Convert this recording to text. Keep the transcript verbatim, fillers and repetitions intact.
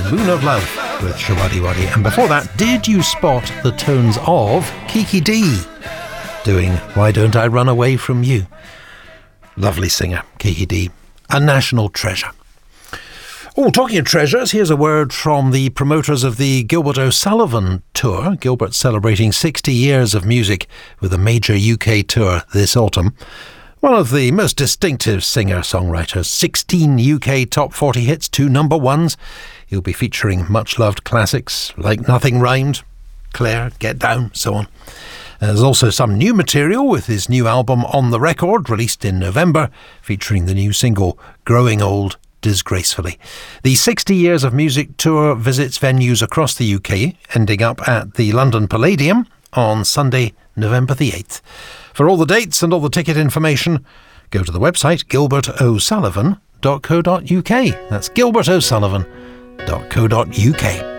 Moon of Love with Shawadi Wadi. And before that, did you spot the tones of Kiki Dee doing Why Don't I Run Away From You? Lovely singer, Kiki Dee, a national treasure. Oh, talking of treasures, here's a word from the promoters of the Gilbert O'Sullivan Tour. Gilbert celebrating sixty years of music with a major U K tour this autumn. One of the most distinctive singer-songwriters, sixteen U K top forty hits, two number ones. He'll be featuring much-loved classics like Nothing Rhymed, Claire, Get Down, so on. There's also some new material with his new album On The Record, released in November, featuring the new single Growing Old Disgracefully. The sixty Years of Music tour visits venues across the U K, ending up at the London Palladium on Sunday, November the eighth. For all the dates and all the ticket information, go to the website gilbert o'sullivan dot co dot uk. That's gilbert o'sullivan dot co dot uk.